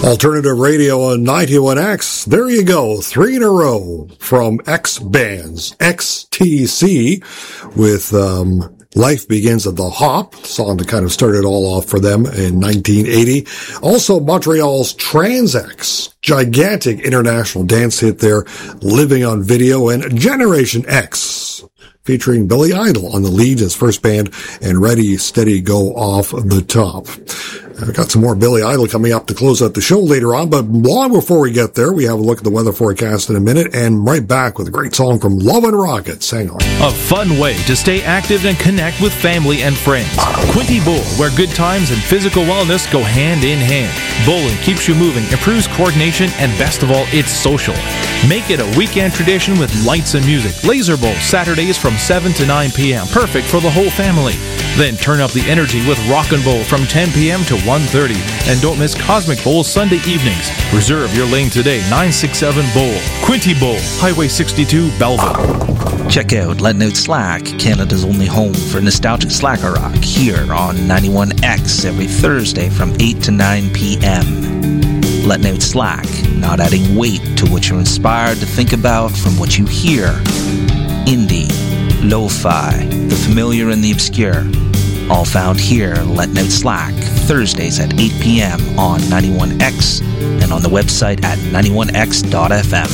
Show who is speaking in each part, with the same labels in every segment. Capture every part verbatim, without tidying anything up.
Speaker 1: Alternative Radio on ninety-one X. There you go. Three in a row from X bands. X T C with um, Life Begins at the Hop, song that kind of started all off for them in nineteen eighty. Also Montreal's Trans-X, gigantic international dance hit there, Living on Video, and Generation X, featuring Billy Idol on the lead, his first band, and Ready, Steady, Go Off the Top. I've got some more Billy Idol coming up to close out the show later on, but long before we get there, we have a look at the weather forecast in a minute, and right back with a great song from Love and Rockets. Hang on.
Speaker 2: A fun way to stay active and connect with family and friends. Quinte Bowl, where good times and physical wellness go hand in hand. Bowling keeps you moving, improves coordination, and best of all, it's social. Make it a weekend tradition with lights and music. Laser Bowl, Saturdays from seven to nine p.m. Perfect for the whole family. Then turn up the energy with Rockin' Bowl from ten p.m. to one thirty. And don't miss Cosmic Bowl Sunday evenings. Reserve your lane today, nine six seven Bowl. Quinte Bowl, Highway sixty-two, Belleville.
Speaker 3: Check out Letting Out Slack, Canada's only home for nostalgic slacker rock, here on ninety-one X every Thursday from eight to nine p.m. Letting Out Slack, not adding weight to what you're inspired to think about from what you hear. Indie, lo-fi, the familiar and the obscure, all found here, Letting Out Slack, Thursdays at eight p.m. on ninety-one X and on the website at ninety-one x dot f m.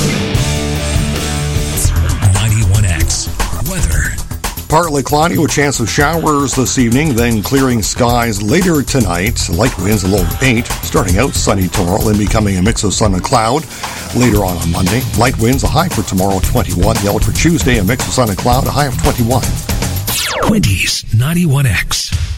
Speaker 4: ninety-one X weather.
Speaker 1: Partly cloudy with chance of showers this evening, then clearing skies later tonight. Light winds a low of eight. Starting out sunny tomorrow, then becoming a mix of sun and cloud. Later on on Monday, light winds, a high for tomorrow twenty-one. The outlook for Tuesday, a mix of sun and cloud, a high of twenty-one.
Speaker 4: Quinte's ninety-one X.